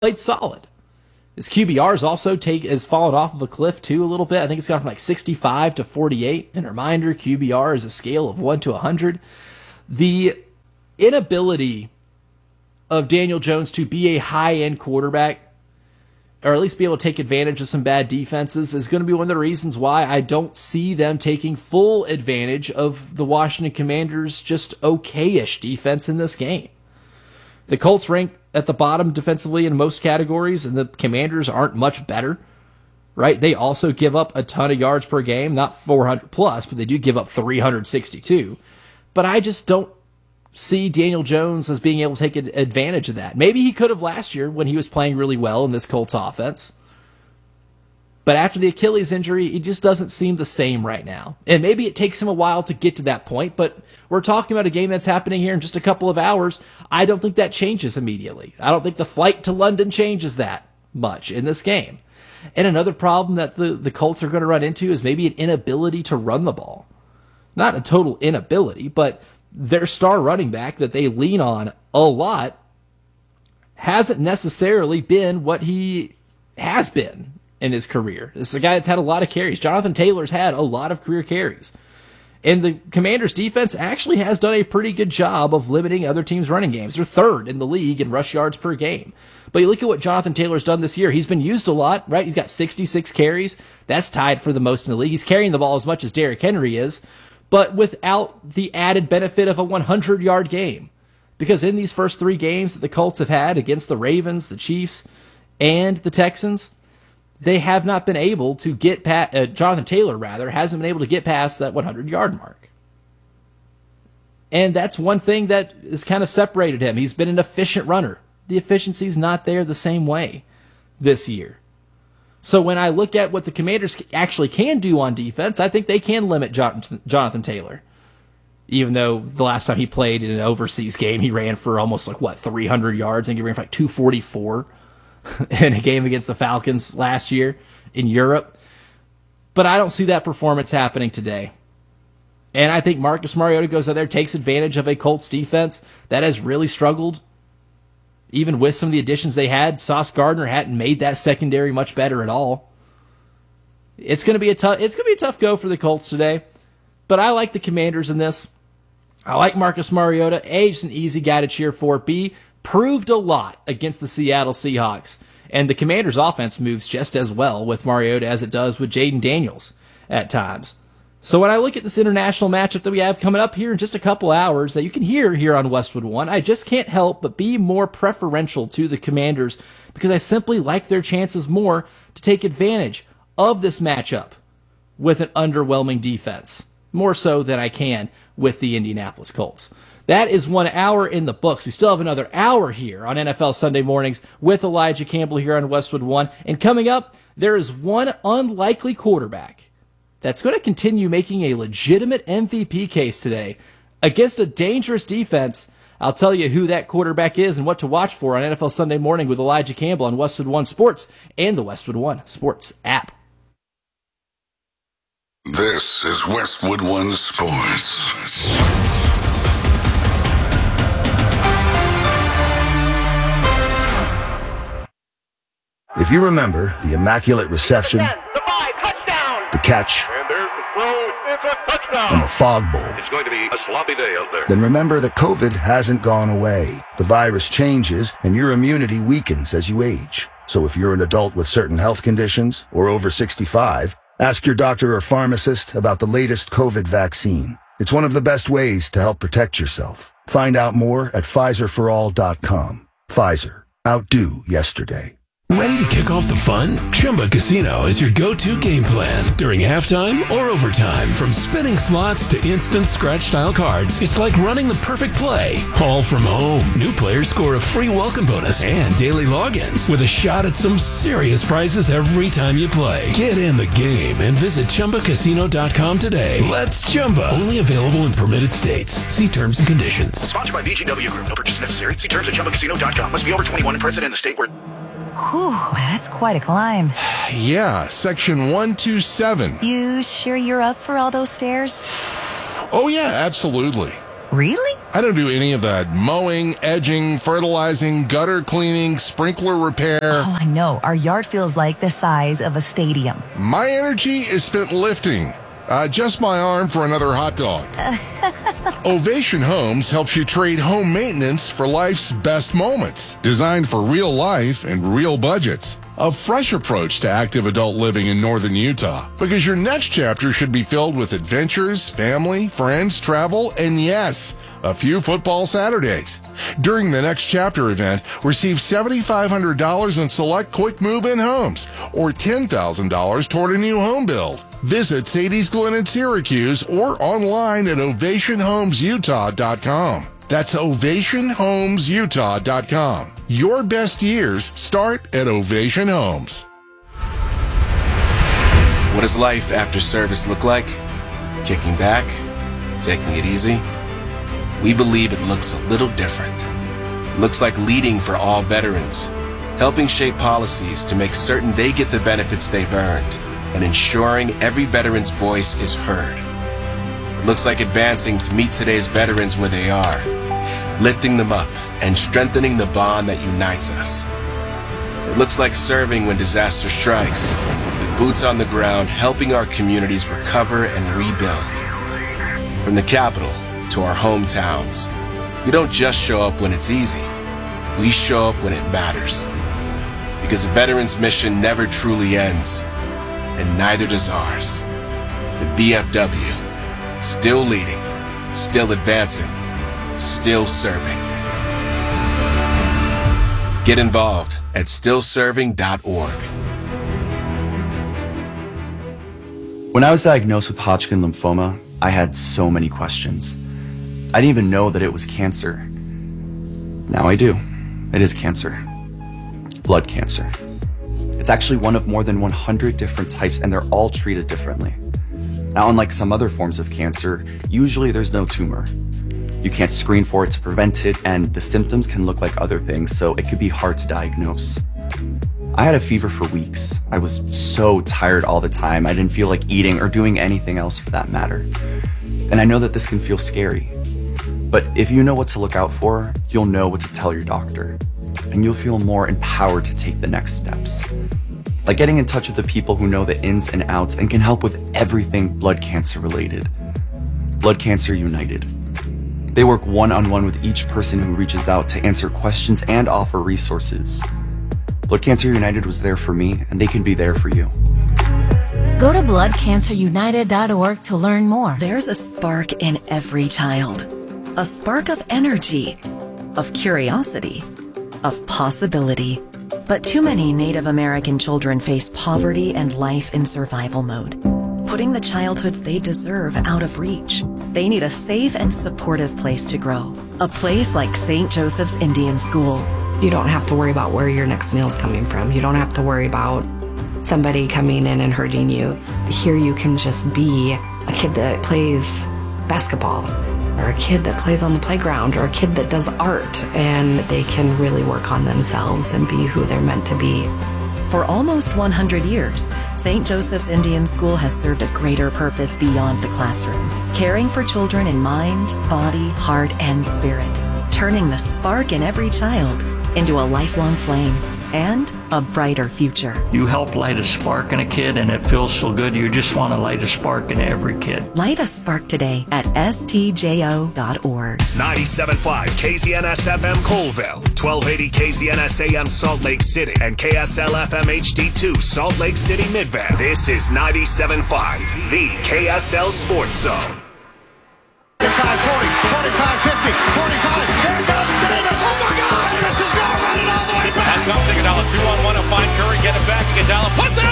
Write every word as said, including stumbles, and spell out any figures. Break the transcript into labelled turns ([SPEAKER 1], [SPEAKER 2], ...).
[SPEAKER 1] played solid. His Q B R has also take, has fallen off of a cliff too a little bit. I think it's gone from like sixty-five to forty-eight. And a reminder, Q B R is a scale of one to one hundred. The inability of Daniel Jones to be a high-end quarterback, or at least be able to take advantage of some bad defenses, is going to be one of the reasons why I don't see them taking full advantage of the Washington Commanders' just okay-ish defense in this game. The Colts rank at the bottom defensively in most categories, and the Commanders aren't much better, right? They also give up a ton of yards per game, not four hundred plus, but they do give up three hundred sixty-two. But I just don't see Daniel Jones as being able to take advantage of that. Maybe he could have last year when he was playing really well in this Colts offense. But after the Achilles injury, it just doesn't seem the same right now. And maybe it takes him a while to get to that point, but we're talking about a game that's happening here in just a couple of hours. I don't think that changes immediately. I don't think the flight to London changes that much in this game. And another problem that the, the Colts are going to run into is maybe an inability to run the ball. Not a total inability, but their star running back that they lean on a lot hasn't necessarily been what he has been in his career. This is a guy that's had a lot of carries. Jonathan Taylor's had a lot of career carries. And the Commanders' defense actually has done a pretty good job of limiting other teams' running games. They're third in the league in rush yards per game. But you look at what Jonathan Taylor's done this year. He's been used a lot, right? He's got sixty-six carries. That's tied for the most in the league. He's carrying the ball as much as Derrick Henry is, but without the added benefit of a hundred-yard game. Because in these first three games that the Colts have had against the Ravens, the Chiefs, and the Texans, they have not been able to get past, uh, Jonathan Taylor, rather, hasn't been able to get past that hundred-yard mark. And that's one thing that has kind of separated him. He's been an efficient runner. The efficiency's not there the same way this year. So when I look at what the Commanders actually can do on defense, I think they can limit Jonathan Taylor. Even though the last time he played in an overseas game, he ran for almost like, what, three hundred yards, and he ran for like two forty-four in a game against the Falcons last year in Europe. But I don't see that performance happening today. And I think Marcus Mariota goes out there, takes advantage of a Colts defense that has really struggled. Even with some of the additions they had, Sauce Gardner hadn't made that secondary much better at all. It's going to be a tough. It's going to be a tough go for the Colts today, but I like the Commanders in this. I like Marcus Mariota. A, just an easy guy to cheer for. B, proved a lot against the Seattle Seahawks, and the Commanders' offense moves just as well with Mariota as it does with Jaden Daniels at times. So when I look at this international matchup that we have coming up here in just a couple hours that you can hear here on Westwood One, I just can't help but be more preferential to the Commanders because I simply like their chances more to take advantage of this matchup with an underwhelming defense, more so than I can with the Indianapolis Colts. That is one hour in the books. We still have another hour here on N F L Sunday Mornings with Elijah Campbell here on Westwood One. And coming up, there is one unlikely quarterback that's going to continue making a legitimate M V P case today against a dangerous defense. I'll tell you who that quarterback is and what to watch for on N F L Sunday Morning with Elijah Campbell on Westwood One Sports and the Westwood One Sports app.
[SPEAKER 2] This is Westwood One Sports.
[SPEAKER 3] If you remember the immaculate reception, the catch,
[SPEAKER 4] and there's the throw. It's a touchdown.
[SPEAKER 3] and the fog bowl,
[SPEAKER 4] It's going to be a sloppy day out there.
[SPEAKER 3] then remember that COVID hasn't gone away. The virus changes and your immunity weakens as you age. So if you're an adult with certain health conditions or over sixty-five, ask your doctor or pharmacist about the latest COVID vaccine. It's one of the best ways to help protect yourself. Find out more at Pfizer for all dot com. Pfizer. Outdo yesterday.
[SPEAKER 5] Ready to kick off the fun? Chumba Casino is your go-to game plan. During halftime or overtime, from spinning slots to instant scratch-style cards, it's like running the perfect play, all from home. New players score a free welcome bonus and daily logins with a shot at some serious prizes every time you play. Get in the game and visit Chumba Casino dot com today. Let's Chumba. Only available in permitted states. See terms and conditions.
[SPEAKER 6] Sponsored by V G W Group. No purchase necessary. See terms at Chumba Casino dot com. Must be over twenty-one and present in the state where...
[SPEAKER 7] Whew, that's quite a climb.
[SPEAKER 8] Yeah, section one two seven.
[SPEAKER 7] You sure you're up for all those stairs?
[SPEAKER 8] Oh yeah, absolutely.
[SPEAKER 7] Really?
[SPEAKER 8] I don't do any of that. Mowing, edging, fertilizing, gutter cleaning, sprinkler repair.
[SPEAKER 7] Oh, I know. Our yard feels like the size of a stadium.
[SPEAKER 8] My energy is spent lifting. Uh, just my arm for another hot dog. Ovation Homes helps you trade home maintenance for life's best moments. Designed for real life and real budgets. A fresh approach to active adult living in northern Utah. Because your next chapter should be filled with adventures, family, friends, travel, and yes, a few football Saturdays. During the Next Chapter event, receive seven thousand five hundred dollars in select quick move-in homes or ten thousand dollars toward a new home build. Visit Sadie's Glen in Syracuse or online at ovation homes utah dot com. That's ovation homes utah dot com. Your best years start at Ovation Homes.
[SPEAKER 9] What does life after service look like? Kicking back? Taking it easy? We believe it looks a little different. It looks like leading for all veterans, helping shape policies to make certain they get the benefits they've earned, and ensuring every veteran's voice is heard. It looks like advancing to meet today's veterans where they are, lifting them up and strengthening the bond that unites us. It looks like serving when disaster strikes, with boots on the ground helping our communities recover and rebuild. From the capital to our hometowns, we don't just show up when it's easy, we show up when it matters. Because a veteran's mission never truly ends, and neither does ours. The V F W, still leading, still advancing, still serving. Get involved at still serving dot org.
[SPEAKER 10] When I was diagnosed with Hodgkin lymphoma, I had so many questions. I didn't even know that it was cancer. Now I do. It is cancer. Blood cancer. It's actually one of more than one hundred different types, and they're all treated differently. Now, unlike some other forms of cancer, usually there's no tumor. You can't screen for it to prevent it, and the symptoms can look like other things, so it could be hard to diagnose. I had a fever for weeks. I was so tired all the time. I didn't feel like eating or doing anything else for that matter. And I know that this can feel scary. But if you know what to look out for, you'll know what to tell your doctor. And you'll feel more empowered to take the next steps. Like getting in touch with the people who know the ins and outs and can help with everything blood cancer related. Blood Cancer United. They work one-on-one with each person who reaches out to answer questions and offer resources. Blood Cancer United was there for me, and they can be there for you.
[SPEAKER 11] Go to blood cancer united dot org to learn more.
[SPEAKER 12] There's a spark in every child. A spark of energy, of curiosity, of possibility. But too many Native American children face poverty and life in survival mode, putting the childhoods they deserve out of reach. They need a safe and supportive place to grow. A place like Saint Joseph's Indian School.
[SPEAKER 13] You don't have to worry about where your next meal's coming from. You don't have to worry about somebody coming in and hurting you. Here you can just be a kid that plays basketball, or a kid that plays on the playground, or a kid that does art, and they can really work on themselves and be who they're meant to be.
[SPEAKER 12] For almost one hundred years, Saint Joseph's Indian School has served a greater purpose beyond the classroom, caring for children in mind, body, heart, and spirit, turning the spark in every child into a lifelong flame and a brighter future.
[SPEAKER 14] You help light a spark in a kid, and it feels so good. You just want to light a spark in every kid.
[SPEAKER 12] Light a spark today at S T J O dot org.
[SPEAKER 15] ninety-seven point five K Z N S F M Colville, twelve eighty K Z N S A M Salt Lake City, and K S L F M H D two Salt Lake City Midvale. This is ninety-seven point five, the K S L Sports Zone.
[SPEAKER 16] forty-five, forty, forty-five, fifty, forty-five, there it goes, Davis, oh my God, Davis is going to run it all the way back.
[SPEAKER 17] Back up, Iguodala, two on one to find Curry, get it back, Iguodala, puts it